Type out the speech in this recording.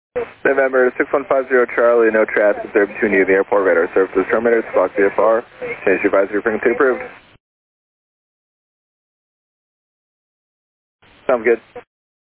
November 6150 Charlie, no traffic there between you and the airport. Radar services terminated. Squawk VFR. Change your advisory frequency approved. Sounds good.